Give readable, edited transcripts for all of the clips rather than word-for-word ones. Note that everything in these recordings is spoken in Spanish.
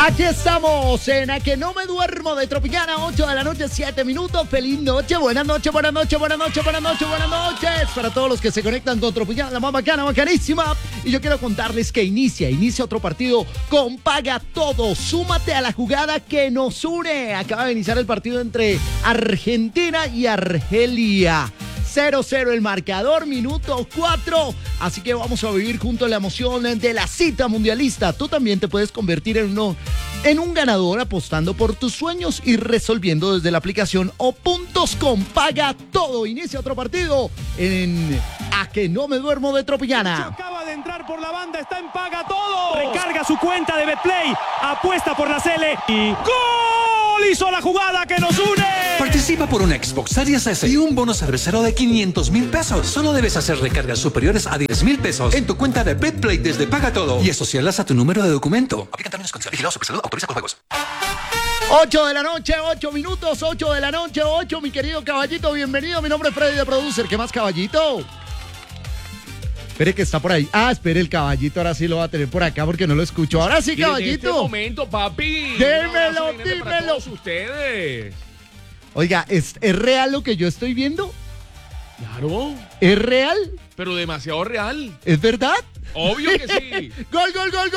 Aquí estamos en A Que No Me Duermo de Tropicana, 8 de la noche, 7 minutos. Feliz noche, buenas noches, buenas noches, buenas noches, buenas noches, buenas noches. Para todos los que se conectan con Tropicana, la más bacana, bacanísima. Y yo quiero contarles que inicia otro partido con Paga Todo. Súmate a la jugada que nos une. Acaba de iniciar el partido entre Argentina y Argelia. 0-0 el marcador, minuto 4. Así que vamos a vivir juntos la emoción de la cita mundialista. Tú también te puedes convertir en un ganador apostando por tus sueños y resolviendo desde la aplicación o puntos con Paga Todo. Inicia otro partido en A Que No Me Duermo de Tropicana. Acaba de entrar por la banda, está en Paga Todo. Recarga su cuenta de Betplay, apuesta por la Cele y ¡gol! Hizo la jugada que nos une. Participa por una Xbox Series S y un bono cervecero de 500,000 pesos. Solo debes hacer recargas superiores a 10,000 pesos en tu cuenta de Betplay desde Paga Todo y asociarlas a tu número de documento. Aplican términos y condiciones. Vigilado Supersalud, autoriza con juegos. 8 de la noche, 8 minutos, 8 de la noche, 8, mi querido Caballito, bienvenido. Mi nombre es Freddy de Producer. ¿Qué más, Caballito? Espere que está por ahí. Espere, el Caballito ahora sí lo va a tener por acá porque no lo escucho. Ahora sí, Caballito. En este momento, papi. Dímelo. Para todos ustedes. Oiga, ¿es real lo que yo estoy viendo? Claro. ¿Es real? Pero demasiado real. ¿Es verdad? Obvio que sí. Gol.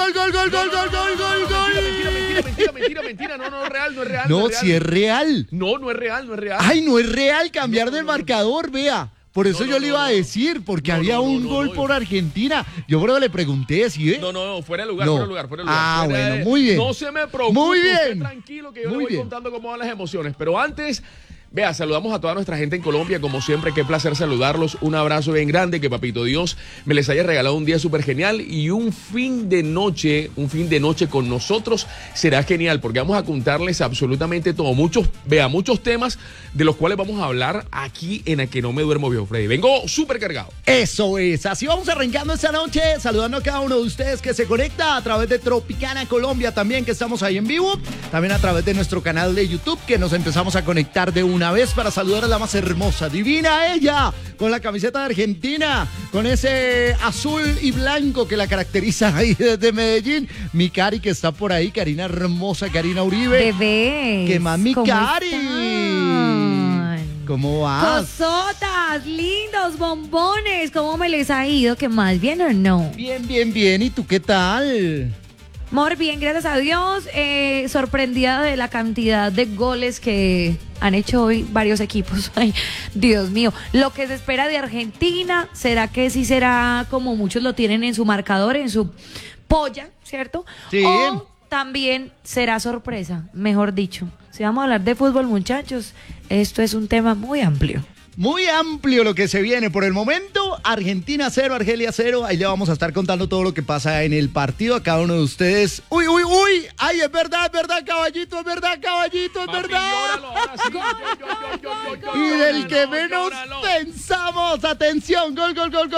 Mentira. No es real. No, si es real. No es real. Ay, no es real cambiar del marcador, vea. Por eso yo le iba a decir, porque había un gol por Argentina. Yo creo que le pregunté si ¿eh? No, fuera de lugar, fuera de lugar. Bueno, muy bien. No se me preocupe. Muy bien. Tranquilo que yo le voy contando cómo van las emociones. Pero antes, vea, saludamos a toda nuestra gente en Colombia. Como siempre, qué placer saludarlos. Un abrazo bien grande. Que Papito Dios me les haya regalado un día súper genial y un fin de noche con nosotros será genial porque vamos a contarles absolutamente todo. Muchos temas de los cuales vamos a hablar aquí en A Que No Me Duermo, viejo Freddy. Vengo súper cargado. Eso es. Así vamos arrancando esta noche, saludando a cada uno de ustedes que se conecta a través de Tropicana Colombia también, que estamos ahí en vivo. También a través de nuestro canal de YouTube, que nos empezamos a conectar de una vez para saludar a la más hermosa, divina ella, con la camiseta de Argentina, con ese azul y blanco que la caracteriza ahí desde Medellín. Mi Cari que está por ahí, Karina hermosa, Karina Uribe. Bebés. ¿Qué más, mi Cari? Están? ¿Cómo vas? Cosotas, lindos bombones. ¿Cómo me les ha ido? ¿Qué más? ¿Bien o no? Bien. ¿Y tú qué tal? Muy bien, gracias a Dios. Sorprendida de la cantidad de goles que han hecho hoy varios equipos. Ay, Dios mío. Lo que se espera de Argentina, ¿será que sí será como muchos lo tienen en su marcador, en su polla, ¿cierto? Sí. O también será sorpresa, mejor dicho. Si vamos a hablar de fútbol, muchachos, esto es un tema muy amplio. Muy amplio lo que se viene. Por el momento, Argentina 0, Argelia 0. Ahí le vamos a estar contando todo lo que pasa en el partido a cada uno de ustedes. ¡Uy! ¡Ay, es verdad, Caballito! ¡Es verdad! Llóralo, ahora sí. Y del que menos pensamos. ¡Atención! ¡Gol!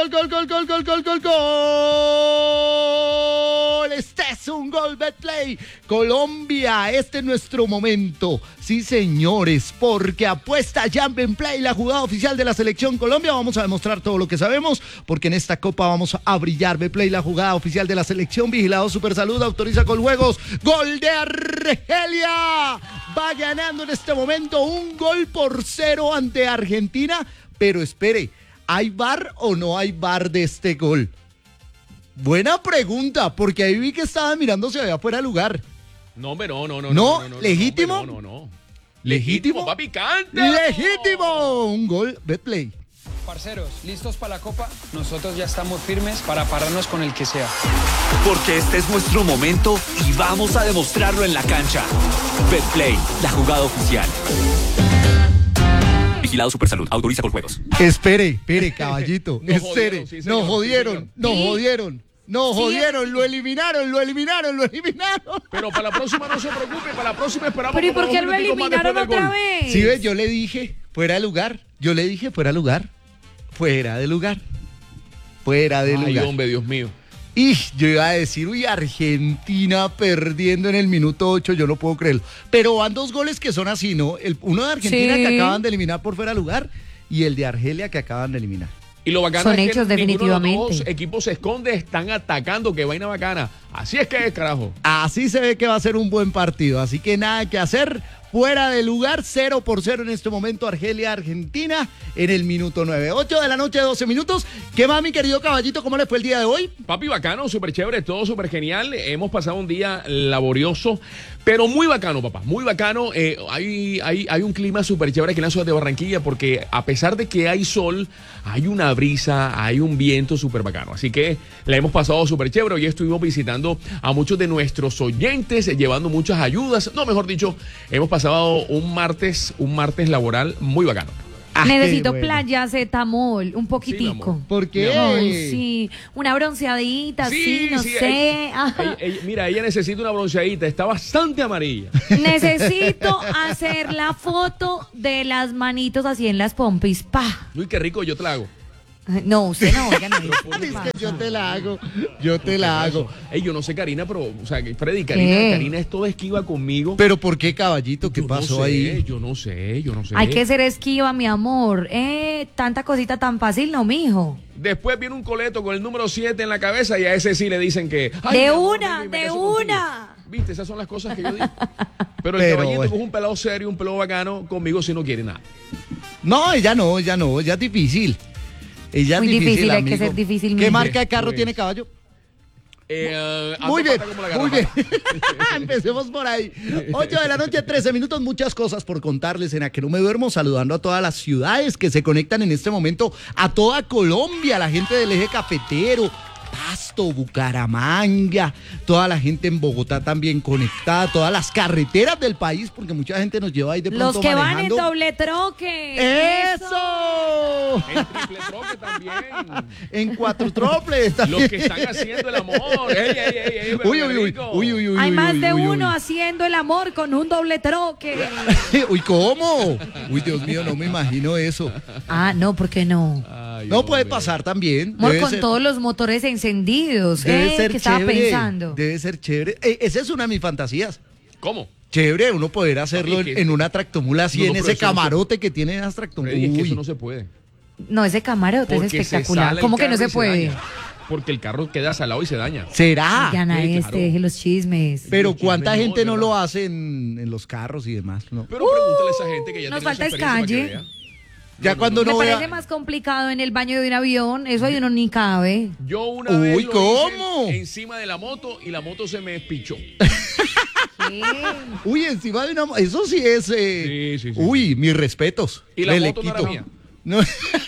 Este es un gol, Betplay. Colombia, este es nuestro momento. Sí, señores, porque apuesta Jump and Play, la jugada oficial de la Selección Colombia. Vamos a demostrar todo lo que sabemos, porque en esta copa vamos a brillar. Betplay, la jugada oficial de la Selección. Vigilado Supersalud, autoriza con juegos. ¡Gol de Argelia! Va ganando en este momento 1-0 ante Argentina. Pero espere, ¿hay VAR o no hay VAR de este gol? Buena pregunta, porque ahí vi que estaban mirando si había fuera de lugar. No, pero no. ¿No? ¿Legítimo? No. ¿Legítimo? Papi, canta. ¡Legítimo! Un gol, Betplay. Parceros, ¿listos para la Copa? Nosotros ya estamos firmes para pararnos con el que sea. Porque este es nuestro momento y vamos a demostrarlo en la cancha. Betplay, la jugada oficial. Vigilado Supersalud, autoriza con juegos. Espere, Caballito. Jodieron, sí, señor, Nos jodieron. Nos Sí. jodieron, lo eliminaron. Pero para la próxima no se preocupe, para la próxima esperamos. ¿Pero y por qué como lo 2 minuticos más eliminaron después del otra gol. vez? Sí, ves, yo le dije, fuera de lugar. Ay, hombre, Dios mío. Y yo iba a decir, Argentina perdiendo en el minuto 8, yo no puedo creerlo. Pero van 2 goles que son así, ¿no? Uno de Argentina Sí. que acaban de eliminar por fuera de lugar y el de Argelia que acaban de eliminar. Y lo bacano Son es que hechos, ninguno de los definitivamente. dos equipos se esconde, están atacando, qué vaina bacana. Así es que es, carajo. Así se ve que va a ser un buen partido, así que nada que hacer. Fuera de lugar, 0-0 en este momento, Argelia-Argentina en el minuto 9. 8 de la noche, 12 minutos. ¿Qué más, mi querido caballito? ¿Cómo le fue el día de hoy? Papi, bacano, súper chévere, todo súper genial. Hemos pasado un día laborioso, pero muy bacano, papá, muy bacano. Hay un clima súper chévere aquí en la ciudad de Barranquilla, porque a pesar de que hay sol, hay una brisa, hay un viento súper bacano. Así que la hemos pasado súper chévere. Hoy estuvimos visitando a muchos de nuestros oyentes, llevando muchas ayudas. No, mejor dicho, hemos pasado un martes laboral muy bacano. Necesito qué bueno. playacetamol, un poquitico. amor. ¿Por qué? Ay, sí, una bronceadita, sí, no sé. Ajá. Mira, ella necesita una bronceadita, está bastante amarilla. Necesito hacer la foto de las manitos así en las pompis. Pa. Uy, qué rico, yo te la hago. No, usted no, oiga, no. Es que yo te la hago, yo te la hago. Ey, yo no sé, Karina, pero, o sea, Freddy, ¿Qué? Karina es toda esquiva conmigo. Pero ¿por qué, caballito? ¿Qué Yo pasó no sé, ahí? Yo no sé. Hay que ser esquiva, mi amor. Tanta cosita tan fácil, no, mijo. Después viene un coleto con el número 7 en la cabeza y a ese sí le dicen que... "Ay, De mi amor, una, ven, me de caso contigo". una. Viste, esas son las cosas que yo digo. Pero el Pero, caballito, bueno. que es un pelado serio, un pelado bacano, conmigo si no quiere nada. No, ella es difícil. Ella es Muy difícil, hay que amigo. ser difícil, ¿Qué mijo. marca de carro Pues. tiene, caballo? Ando Muy bien, pata como la muy bien. garrapata. Empecemos por ahí. 8 de la noche, 13 minutos, muchas cosas por contarles en A Que No Me Duermo, saludando a todas las ciudades que se conectan en este momento, a toda Colombia, la gente del eje cafetero, Pasto, Bucaramanga, toda la gente en Bogotá también conectada, todas las carreteras del país, porque mucha gente nos lleva ahí de pronto Los que van en manejando. doble troque. ¡Eso! El triple troque también. En 4 troples Los también. que están haciendo el amor. Ey, pero Uy, qué uy, uy, rico. uy, uy, uy, Hay uy, más uy, de uy, uno uy. haciendo el amor con un doble troque. Uy, ¿cómo? Uy, Dios mío, no me imagino eso. Ah, no, ¿por qué no? Ay, No puede hombre. pasar también. Amor, Debe con ser- todos los motores encendidos. Debe ser ¿Qué estaba chévere. pensando? Debe ser chévere. Esa es una de mis fantasías. ¿Cómo? Chévere, uno poder hacerlo Papi, es que- en una tractomula así, No, no, en pero ese eso no se- camarote que tiene las tractomulas. Freddy, es que Uy. eso no se puede. No, ese camarote es Porque se espectacular. sale el ¿Cómo que no carro se y puede? daña. Porque el carro queda salado y se daña. ¿Será? Oigan a sí, este, claro. deje los chismes. Pero Los ¿cuánta chismes no, gente no ¿verdad? lo hace en los carros y demás? ¿No? Pero pregúntale a esa gente que ya Nos tiene esa falta es experiencia para que calle. vea. Ya cuando Me uno parece vea... más complicado en el baño de un avión. Eso ahí uno ni cabe. Yo una Uy, vez lo ¿cómo? hice encima de la moto y la moto se me espichó. Sí. Uy, encima de una... Eso sí es... Sí, sí. Uy, mis respetos. Y la Le moto no era quito. mía. No,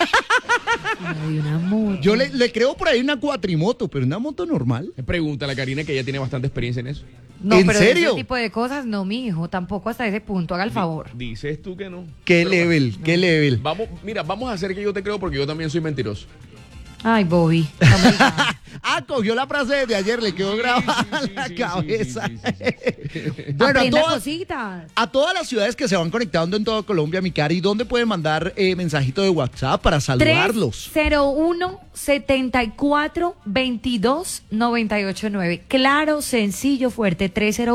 Ay, una moto. yo le creo por ahí una cuatrimoto, pero una moto normal. Pregúntale a Karina, que ella tiene bastante experiencia en eso. No, ¿En pero serio? ese tipo de cosas no, mijo. Tampoco hasta ese punto. Haga el favor. Dices tú que no. Qué Pero level, qué level. Vamos, mira, vamos a hacer que yo te creo porque yo también soy mentiroso. Ay, Bobby. No me digas. Ah, cogió la frase de ayer, le quedó grabada en la sí, cabeza. sí. Bueno, Aprenda cositas. a todas las ciudades que se van conectando en toda Colombia, mi Cari, ¿dónde pueden mandar mensajito de WhatsApp para saludarlos? 301-7422-989. Claro, sencillo, fuerte.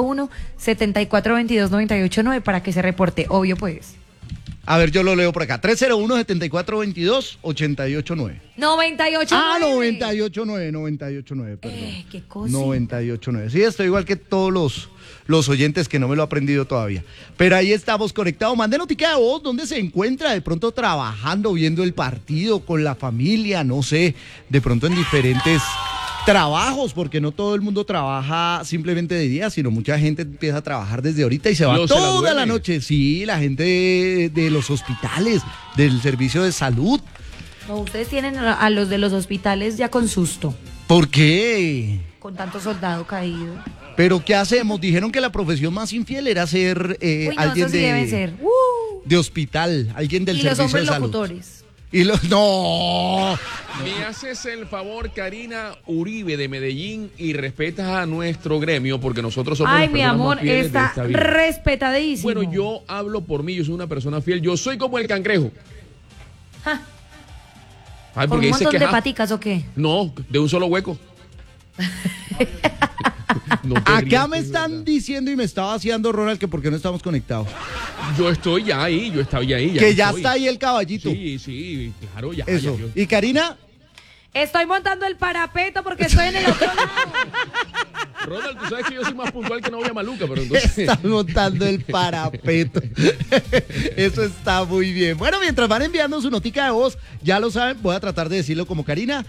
301-7422-989 para que se reporte. Obvio, pues. A ver, yo lo leo por acá. 301-7422-889. 98. Ah, 989, perdón. Qué cosa. 989. Sí, estoy igual que todos los oyentes que no me lo he aprendido todavía. Pero ahí estamos conectados. Mande notica de voz, ¿dónde se encuentra? De pronto trabajando, viendo el partido con la familia, no sé, de pronto en diferentes trabajos, porque no todo el mundo trabaja simplemente de día, sino mucha gente empieza a trabajar desde ahorita y se va Los se la toda la duerme. noche. Sí, la gente de los hospitales, del servicio de salud. No, ustedes tienen a los de los hospitales ya con susto, ¿Por qué? con tanto soldado caído. ¿Pero qué hacemos? Dijeron que la profesión más infiel era ser Uy, no, alguien eso sí deben ser. de hospital, alguien del Y los servicio hombres de salud. locutores. Y los no. Me haces el favor, Karina Uribe de Medellín, y respetas a nuestro gremio porque nosotros somos Ay, las mi personas amor, más fieles de está esta vida. respetadísimo. Bueno, yo hablo por mí, yo soy una persona fiel. Yo soy como el cangrejo. Ja, Ay, ¿Con un dice montón que de ajá. paticas o qué? No, de un solo hueco. No te Acá rías, me es están verdad. diciendo y me está vaciando Ronald que por qué no estamos conectados. Yo estoy ya ahí, yo estaba ya ahí. Que ya estoy. está ahí el caballito. Sí, claro, ya. Eso. ya, ¿Y Karina? Estoy montando el parapeto porque estoy en el otro lado. Ronald, tú sabes que yo soy más puntual que novia maluca, pero entonces... Está montando el parapeto. Eso está muy bien. Bueno, mientras van enviando su notica de voz, ya lo saben, voy a tratar de decirlo como Karina.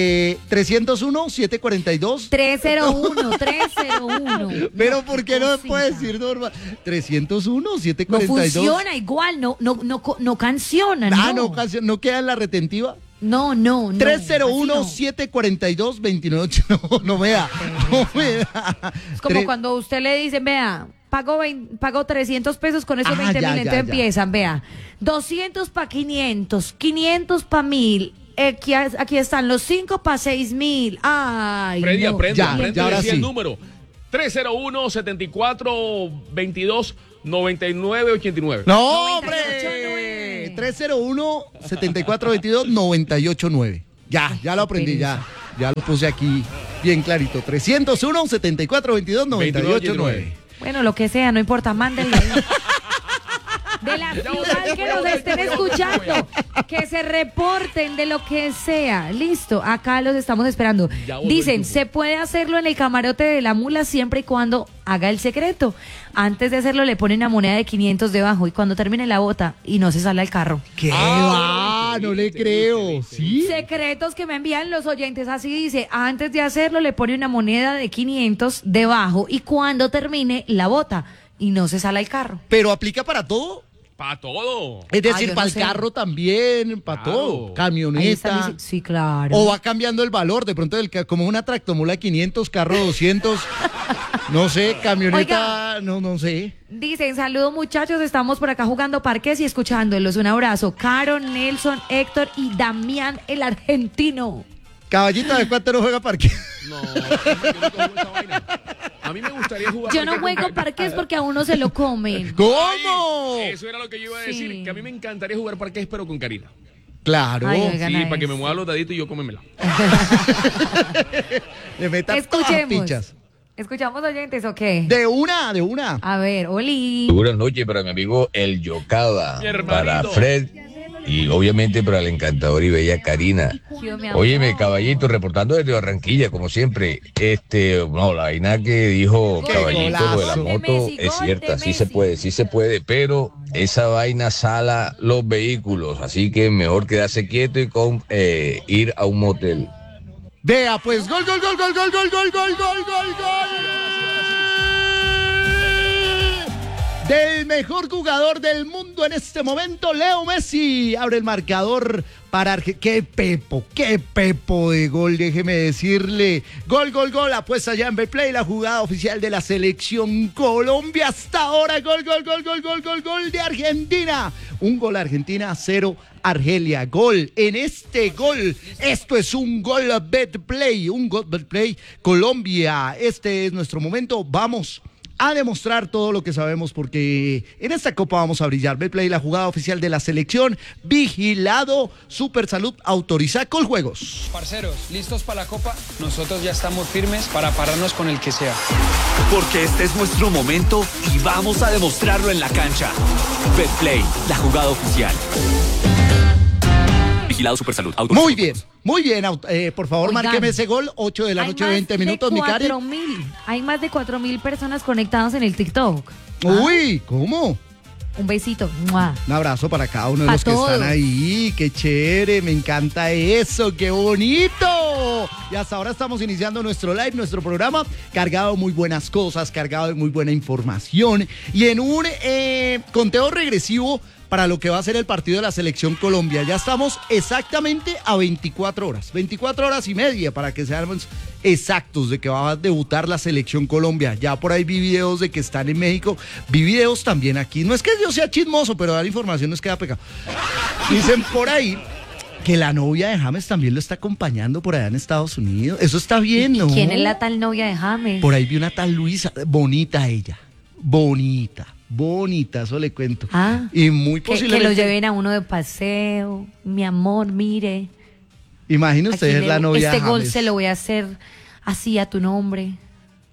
301-742. 301. Pero ¿por qué no me Cosita. puede decir normal? 301-742. No funciona igual, no canciona, Ah, no. no queda en la retentiva. No. 301-742-2989. No me da. Es como cuando usted le dice, vea, pago 300 pesos con esos 20 ya, mil, ya, entonces ya. empiezan, vea, 200 para 500, 500 para 1000, aquí están los 5 para 6,000. Ay, Freddy, no. aprende, Ya, aprende ya, ahora decía sí. el número. 301-7422-9989. ¡No, 98.9. hombre! 301-7422-9889. Ya lo aprendí, ya lo puse aquí bien clarito. 301-7422-9889. Bueno, lo que sea, no importa, mándenle ahí. De la Ya voy, ciudad que nos estén escuchando, que se reporten de lo que sea. Listo, acá los estamos esperando. Ya volvió Dicen, el cupo. se puede hacerlo en el camarote de la mula siempre y cuando haga el secreto. Antes de hacerlo le ponen una moneda de 500 debajo y cuando termine la bota y no se sale al carro. ¿Qué va? No le creo. ¿Sí? Secretos que me envían los oyentes, así dice, antes de hacerlo le pone una moneda de 500 debajo y cuando termine la bota y no se sale al carro. ¿Pero aplica para todo? Para todo. Es decir, yo no para el sé. carro también, para Claro. todo. Ahí Camioneta. está sí, claro. O va cambiando el valor, de pronto como una tractomula de 500, carro 200, no sé, camioneta, no sé. Dicen, saludos muchachos, estamos por acá jugando parques y escuchándolos. Un abrazo. Caro, Nelson, Héctor y Damián, el argentino. Caballito, ¿de cuánto no juega parque? No, yo no juego esa vaina. A mí me gustaría jugar. Yo no parque juego con- parques porque a uno se lo comen. ¿Cómo? Ay, eso era lo que yo iba a decir, Sí. que a mí me encantaría jugar parques, pero con Karina. Claro, Ay, oiga. Sí, Gana para que me eso. mueva los daditos y yo cómemela. le meta todas las Escuchemos. pichas. ¿Escuchamos oyentes o qué? De una. A ver, Oli. Buenas noches para mi amigo El Yocada, Mi hermanito. para Fred y obviamente para la encantadora y bella Karina. Yo, mi amor. Óyeme, caballito, reportando desde Barranquilla, como siempre. No, la vaina que dijo Qué caballito de la golazo. moto Gol de es cierta, Messi. sí se puede, pero esa vaina sala los vehículos, así que mejor quedarse quieto y ir a un motel. Vea, pues, gol. Del mejor jugador del mundo en este momento, Leo Messi. Abre el marcador para Argentina. Qué pepo de gol, déjeme decirle. Gol. Apuesta ya en Betplay, la jugada oficial de la selección Colombia. Hasta ahora, gol de Argentina. Un gol Argentina, 0 Argelia. Gol en este gol. Esto es un gol Betplay. Un gol Betplay Colombia. Este es nuestro momento. Vamos a demostrar todo lo que sabemos porque en esta copa vamos a brillar. Betplay, la jugada oficial de la selección, vigilado, Super Salud, autoriza Coljuegos. Parceros, ¿listos para la copa? Nosotros ya estamos firmes para pararnos con el que sea. Porque este es nuestro momento y vamos a demostrarlo en la cancha. Betplay, la jugada oficial. Vigilado Supersalud. Muy bien. Por favor, Oigan, márqueme ese gol, 8 de la noche, 20 minutos, mi cari. Hay más de 4,000 personas conectadas en el TikTok. Uy, ¿cómo? Un besito. ¡Mua! Un abrazo para cada uno de Pa' los que todos. están ahí. Qué chévere, me encanta eso, qué bonito. Y hasta ahora estamos iniciando nuestro live, nuestro programa, cargado de muy buenas cosas, cargado de muy buena información y en un conteo regresivo para lo que va a ser el partido de la Selección Colombia. Ya estamos exactamente a 24 horas y media para que seamos exactos de que va a debutar la Selección Colombia. Ya por ahí vi videos de que están en México, vi videos también aquí. No es que yo sea chismoso, pero dar información nos queda pecado. Dicen por ahí que la novia de James también lo está acompañando por allá en Estados Unidos. Eso está bien, ¿no? ¿Quién es la tal novia de James? Por ahí vi una tal Luisa, bonita ella, bonita, eso le cuento. Ah, y muy que lo posiblemente. lleven a uno de paseo. Mi amor, mire. Imagine usted aquí es la novia este de gol James. se lo voy a hacer así a tu nombre.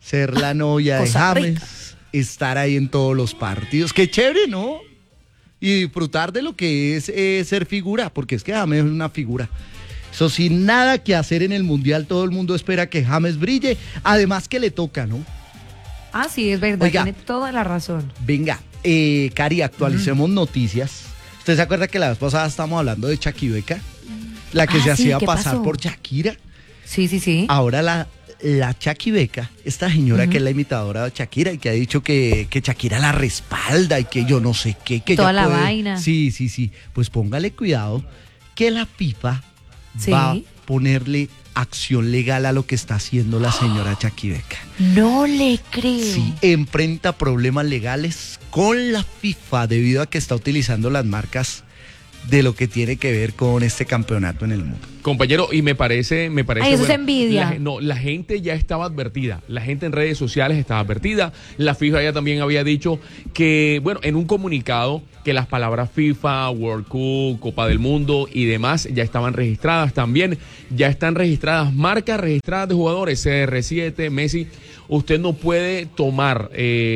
ser la novia de Costa Rica. James, estar ahí en todos los partidos. Qué chévere, ¿no? Y disfrutar de lo que es ser figura, porque es que James es una figura. Eso sin nada que hacer en el Mundial, todo el mundo espera que James brille, además que le toca, ¿no? Ah, sí, es verdad, Oiga. tiene toda la razón. Venga, Cari, actualicemos noticias. ¿Usted se acuerda que la vez pasada estábamos hablando de Chaquibeca? La que Ah, se sí, hacía ¿qué pasar pasó? por Shakira. Sí, sí, sí. Ahora la Chaquibeca, esta señora que es la imitadora de Shakira y que ha dicho que Shakira la respalda y que yo no sé qué. Que Toda ella la puede- vaina. Sí, sí, sí. Pues póngale cuidado que la FIFA Sí. va a ponerle acción legal a lo que está haciendo la señora Chaquibeca. No le creo. Sí, enfrenta problemas legales con la FIFA debido a que está utilizando las marcas de lo que tiene que ver con este campeonato en el mundo. Compañero, y me parece Ay, eso es envidia. La gente ya estaba advertida, la gente en redes sociales estaba advertida, la FIFA ya también había dicho que, bueno, en un comunicado que las palabras FIFA, World Cup, Copa del Mundo y demás ya estaban registradas también, ya están registradas marcas registradas de jugadores, CR7, Messi. Usted no puede tomar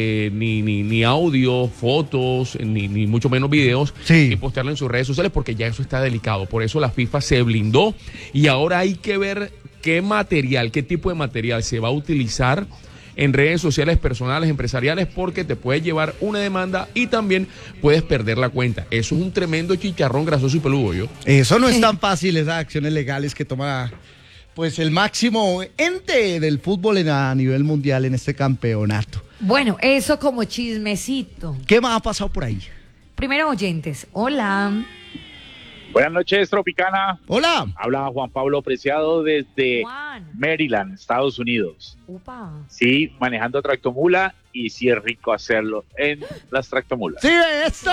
ni audio, fotos, ni mucho menos videos Sí. y postearlo en sus redes sociales porque ya eso está delicado. Por eso la FIFA se blindó y ahora hay que ver qué material, qué tipo de material se va a utilizar en redes sociales personales, empresariales, porque te puede llevar una demanda y también puedes perder la cuenta. Eso es un tremendo chicharrón grasoso y peludo, yo. Eso no es tan fácil, esas acciones legales que toma pues el máximo ente del fútbol a nivel mundial en este campeonato. Bueno, eso como chismecito. ¿Qué más ha pasado por ahí? Primero, oyentes. Hola. Buenas noches, Tropicana. Hola. Habla Juan Pablo Preciado desde Juan. Maryland, Estados Unidos. Upa. Sí, manejando tractomula y sí es rico hacerlo en las tractomulas. ¡Sí, eso!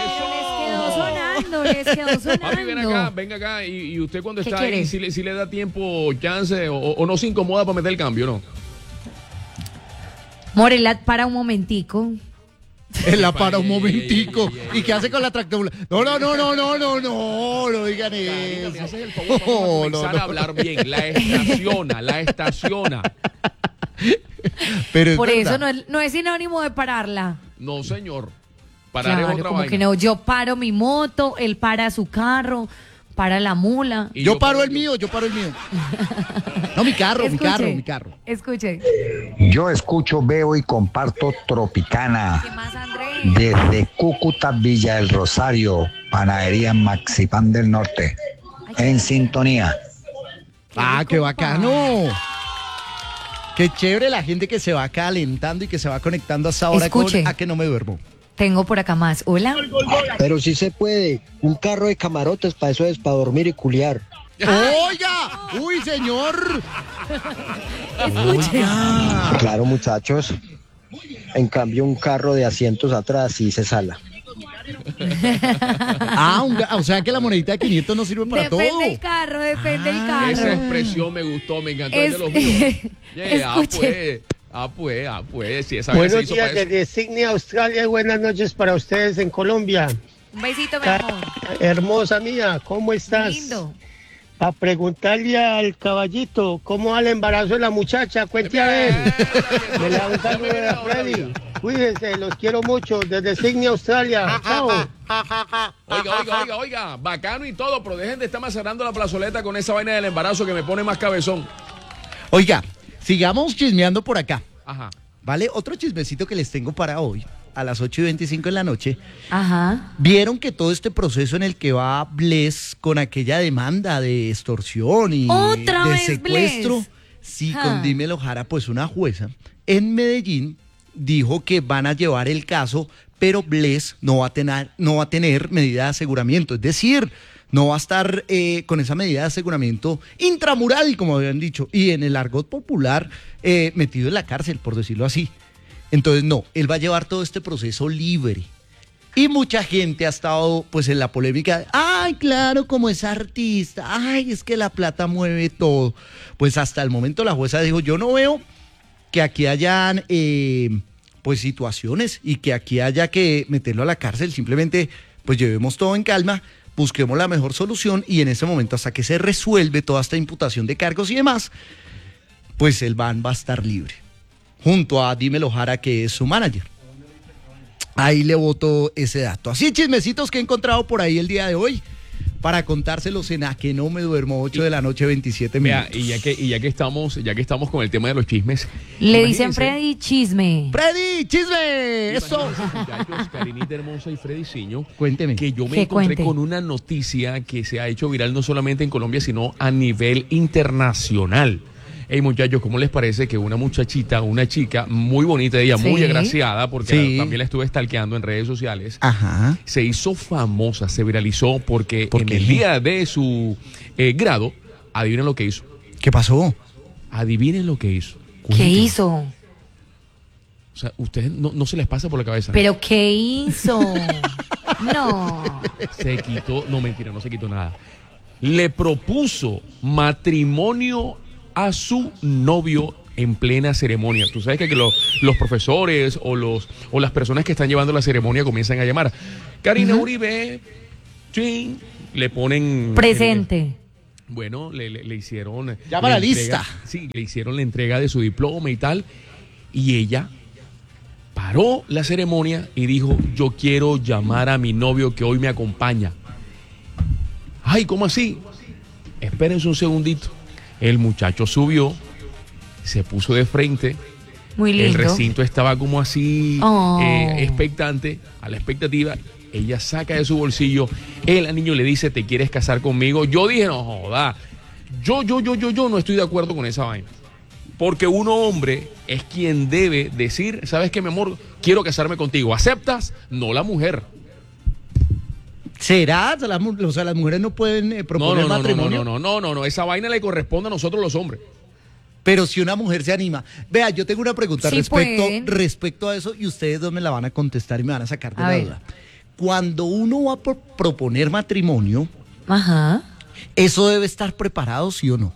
Les quedó sonando. Papi, venga acá, y usted cuando ¿Qué está ahí, quiere? si le da tiempo, chance, o no se incomoda para meter el cambio, ¿no? Morela, para un momentico. Él la para un momentico. ¿Y qué hace con la tractomula? No digan Karina, eso. me haces el favor, vamos a comenzar a hablar bien. La estaciona. Pero es Por verdad. eso no es sinónimo de pararla. No, señor. Pararé Claro, otra como vaina. que no, yo paro mi moto, él para su carro, para la mula. Y Yo paro el mío. No, mi carro. Escuche. Yo escucho, veo y comparto Tropicana ¿Qué más, Andrés? desde Cúcuta, Villa del Rosario, Panadería Maxipán del Norte, en sintonía. Ah, qué bacano. Qué chévere la gente que se va calentando y que se va conectando hasta ahora Escuche. con A que no me duermo. Tengo por acá más. Hola. Pero sí se puede. Un carro de camarotes, para eso es, para dormir y culiar. ¡Oiga! ¡Uy, señor! Escuche. Claro, muchachos. En cambio, un carro de asientos atrás sí se sala. O sea que la monedita de 500 no sirve para todo. Depende del carro, depende del carro. Esa expresión me gustó, me encantó. Es- Es de los míos. Escuche. Sí, esa vez se Buenos hizo días para eso. desde Sydney, Australia, y buenas noches para ustedes en Colombia. Un besito, mi amor. Hermosa mía, ¿cómo estás? Lindo. A preguntarle al caballito cómo va el embarazo de la muchacha, cuente a ver. Me la un saludo a Freddy. Cuídense, los quiero mucho desde Sydney, Australia. Chao. Oiga, bacano y todo, pero dejen de estar macerando la plazoleta con esa vaina del embarazo que me pone más cabezón. Oiga, sigamos chismeando por acá. Ajá. ¿Vale? Otro chismecito que les tengo para hoy, a las 8:25 de la noche. Ajá. ¿Vieron que todo este proceso en el que va Bless con aquella demanda de extorsión y ¿Otra de vez secuestro? Bless? Sí, Ja. con Dímelo Jara, pues una jueza en Medellín dijo que van a llevar el caso, pero Bless no va a tener medida de aseguramiento. Es decir, no va a estar con esa medida de aseguramiento intramural, como habían dicho, y en el argot popular metido en la cárcel, por decirlo así. Entonces, no, él va a llevar todo este proceso libre. Y mucha gente ha estado pues en la polémica, ay, claro, como es artista, ay, es que la plata mueve todo. Pues hasta el momento la jueza dijo, yo no veo que aquí hayan pues situaciones y que aquí haya que meterlo a la cárcel, simplemente pues llevemos todo en calma, busquemos la mejor solución y en ese momento hasta que se resuelve toda esta imputación de cargos y demás, pues el van va a estar libre. junto a Dímelo Jara, que es su manager. Ahí le boto ese dato. Así chismecitos que he encontrado por ahí el día de hoy para contárselos en A que no me duermo, 8 de la noche, 27 minutos. Vea, y ya que estamos con el tema de los chismes. Le dicen Freddy Chisme. ¡Freddy Chisme! ¡Eso! Muchachos, Karinita hermosa y Freddy Ciño. Cuénteme. Que yo me encontré con una noticia que se ha hecho viral no solamente en Colombia, sino a nivel internacional. Hey, muchachos, ¿cómo les parece que una muchachita, una chica muy bonita, ella muy agraciada, porque también la estuve stalkeando en redes sociales, se hizo famosa, se viralizó porque en el día de su grado, adivinen lo que hizo. ¿Qué pasó? Adivinen lo que hizo. ¿Qué hizo? O sea, ustedes no se les pasa por la cabeza. ¿Pero qué hizo? No. Se quitó, no mentira, no se quitó nada. Le propuso matrimonio a su novio en plena ceremonia. Tú sabes que los profesores o las personas que están llevando la ceremonia comienzan a llamar. Karina Uribe, ching, le ponen... Presente. Bueno, le hicieron... Llama la lista. Sí, le hicieron la entrega de su diploma y tal. Y ella paró la ceremonia y dijo, yo quiero llamar a mi novio que hoy me acompaña. Ay, ¿cómo así? Espérense un segundito. El muchacho subió, se puso de frente. Muy lindo. El recinto estaba como así, expectante, a la expectativa. Ella saca de su bolsillo, el niño le dice, ¿te quieres casar conmigo? Yo dije, no joda, yo no estoy de acuerdo con esa vaina. Porque uno hombre es quien debe decir, ¿sabes qué, mi amor? Quiero casarme contigo. ¿Aceptas? No la mujer. ¿Será? O sea, las mujeres no pueden proponer matrimonio. No, esa vaina le corresponde a nosotros los hombres. Pero si una mujer se anima. Vea, yo tengo una pregunta respecto a eso y ustedes dos me la van a contestar y me van a sacar de la duda. Cuando uno va a proponer matrimonio, ¿eso debe estar preparado, sí o no?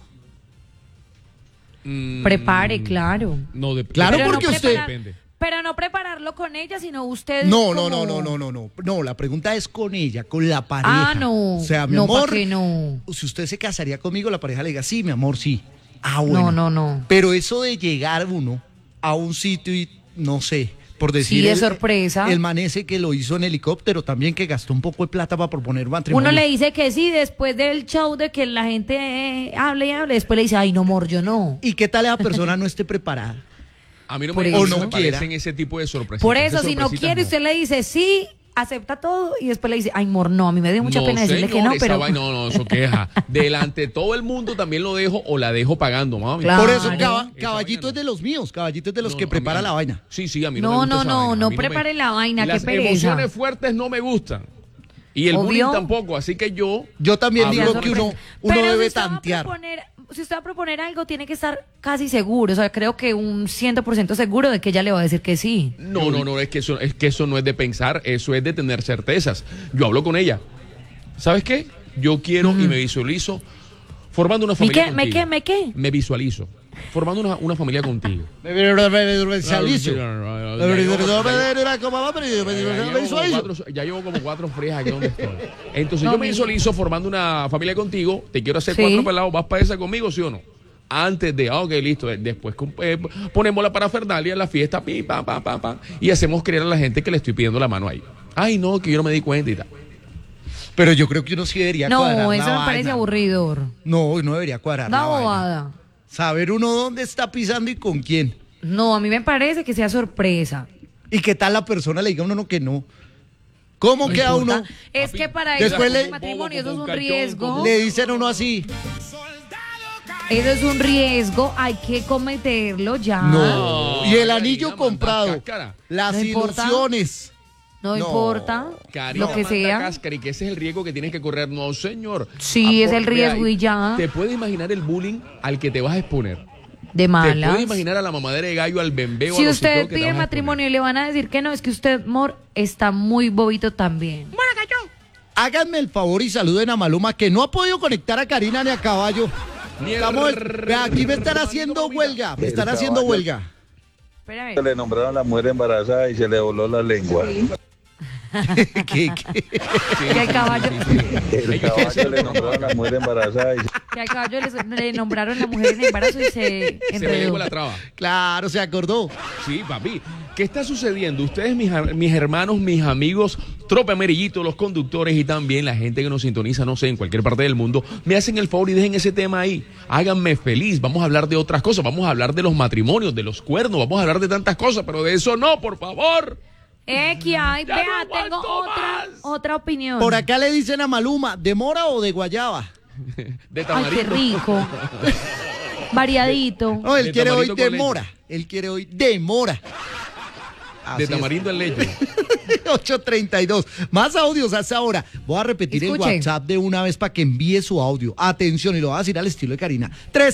Prepare, claro. Claro, porque usted... Depende. Pero no prepararlo con ella, sino usted. No, la pregunta es con ella, con la pareja. Ah, no. O sea, mi amor, si usted se casaría conmigo, la pareja le diga, sí, mi amor, sí. Ah, bueno. No. Pero eso de llegar uno a un sitio y, no sé, por decir... Sí, de sorpresa. El man ese que lo hizo en helicóptero también, que gastó un poco de plata para proponer matrimonio. Uno le dice que sí, después del show de que la gente hable y hable, después le dice, ay, no, amor, yo no. ¿Y qué tal esa persona no esté preparada? A mí no me parecen ese tipo de sorpresas. Por eso, si no quiere, usted le dice sí, acepta todo y después le dice, ay, amor, no, a mí me dio mucha pena decirle que no, pero... No, eso queja. Delante de todo el mundo también lo dejo o la dejo pagando, mami. Claro. Por eso, Caballito es de los míos, Caballito es de los que prepara la vaina. Sí, a mí no me gusta esa vaina. No prepare la vaina, qué pereza. Las emociones fuertes no me gustan. Y el bullying tampoco, así que yo también digo que uno debe tantear. Si usted va a proponer algo, tiene que estar casi seguro. O sea, creo que un 100% seguro de que ella le va a decir que sí. No, es que eso no es de pensar, eso es de tener certezas. Yo hablo con ella. ¿Sabes qué? Yo quiero y me visualizo formando una familia contigo. Me visualizo formando una familia contigo. Ya llevo como 4 frías aquí donde estoy. Entonces yo me visualizo formando una familia contigo. Te quiero hacer 4 pelados. ¿Vas para esa conmigo, sí o no? Antes de, ok, listo. Después ponemos la parafernalia en la fiesta, y hacemos creer a la gente que le estoy pidiendo la mano ahí. Ay, no, que yo no me di cuenta y tal. Pero yo creo que uno sí debería cuadrar la vaina. No, eso me parece aburridor. No debería cuadrar la vaina. Bobada. Saber uno dónde está pisando y con quién. No, a mí me parece que sea sorpresa. ¿Y qué tal la persona le diga a uno que no? ¿Cómo queda uno? Es que para el matrimonio eso es un riesgo. Le dicen a uno así. Eso es un riesgo, hay que cometerlo ya. No. Y el anillo comprado. Las ilusiones. No importa, lo que sea. Cáscara, y que ese es el riesgo que tienes que correr. No, señor. Sí, es el riesgo y ya. ¿Te puedes imaginar el bullying al que te vas a exponer? De malas. ¿Te puedes imaginar a la mamadera de gallo, al bembeo? Si usted pide matrimonio y le van a decir que no, es que usted, amor, está muy bobito también. Bueno, cachón. Háganme el favor y saluden a Maluma, que no ha podido conectar a Karina ni a Caballo. Aquí me están haciendo huelga. Me están haciendo huelga. Se le nombraron a la mujer embarazada y se le voló la lengua. ¿Qué? Que al caballo, El caballo le nombraron a la mujer embarazada. que al caballo le nombraron la mujer en embarazo y se Se me enredó. llegó la traba. Claro, se acordó. Sí, papi. ¿Qué está sucediendo? Ustedes, mis hermanos, mis amigos, Trope Amarillito, los conductores y también la gente que nos sintoniza, no sé, en cualquier parte del mundo, me hacen el favor y dejen ese tema ahí. Háganme feliz. Vamos a hablar de otras cosas. Vamos a hablar de los matrimonios, de los cuernos. Vamos a hablar de tantas cosas, pero de eso no, por favor. Que hay, Ya vea, no tengo aguanto otra opinión. Por acá le dicen a Maluma, ¿de mora o de guayaba? De Ay, tamarindo. qué rico. Variadito. No, él De quiere hoy tamarindo de con leche. mora. Él quiere hoy de mora. De tamarindo en leche. 8:32. Más audios hasta ahora. Voy a repetir Escuche. el WhatsApp de una vez para que envíe su audio. Atención, y lo voy a decir al estilo de Karina.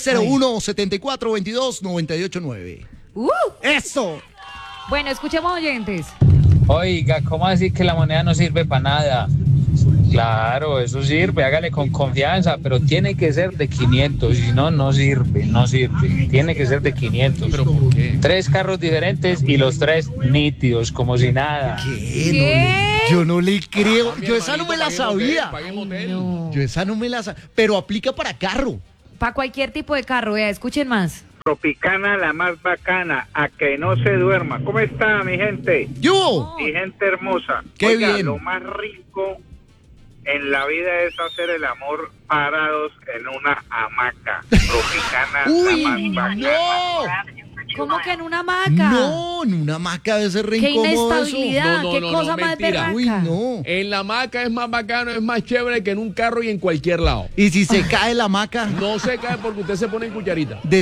301-7422-989. ¡Eso! Bueno, escuchemos oyentes. Oiga, ¿cómo decir que la moneda no sirve para nada? Claro, eso sirve, hágale con confianza, pero tiene que ser de 500, si no, no sirve, tiene que ser de 500. ¿Pero por qué? 3 carros diferentes y los 3 nítidos, como si nada. ¿Qué? Yo no le creo. Ah, mi Yo esa no hermanito, me la paguemos hotel, sabía. paguemos hotel. No. Yo esa no me la sabía. Pero aplica para carro. Para cualquier tipo de carro, vea, escuchen más. Tropicana, la más bacana, a que no se duerma. ¿Cómo está, mi gente? ¡Yo! Mi gente hermosa. Qué Oiga, bien. lo más rico en la vida es hacer el amor parados en una hamaca. Tropicana, ¡Uy, la más bacana. no! ¿Cómo que en una hamaca? No, en una hamaca debe ser re Qué incómodo eso. inestabilidad, No, qué no, cosa no, más mentira. berraca. Uy, no. En la hamaca es más bacano, es más chévere que en un carro y en cualquier lado. Y si se cae la hamaca. No se cae porque usted se pone en cucharita.